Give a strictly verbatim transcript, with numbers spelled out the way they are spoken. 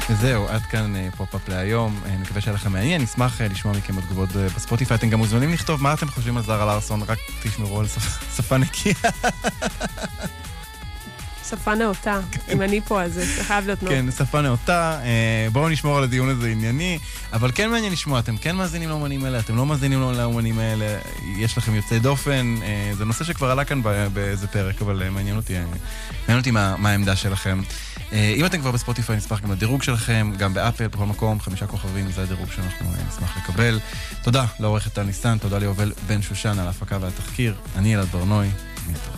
וזהו, עד כאן פופ-אפ להיום. אני מקווה שהיה לכם מעניין, נשמח לשמוע מכם בתגובות בספוטיפיי. אתם גם מוזמנים לכתוב מה אתם חושבים על זרה לארסון, רק תשמרו על שפה נקייה. שפה נאותה. אם אני פה, אז זה חייב להיות נאות. כן, שפה נאותה. בואו נשמור על הדיון הזה ענייני, אבל כן מעניין לשמוע, אתם כן מאזינים לאומנים האלה, אתם לא מאזינים לאומנים האלה, יש לכם יוצאי דופן, זה נושא שכבר עלה כאן באיזה פרק, אבל מעניין אותי, מעניין אותי מה העמדה שלכם. אם אתם כבר בספוטיפיי, נשמח גם לדירוג שלכם, גם באפל, בכל מקום, חמישה כוכבים, זה הדירוג שאנחנו נשמח לקבל. תודה לעורכת טל ניסן, תודה ליובל בן שושן על ההפקה והתחקיר. אני אלעד ברנוי, נתראה.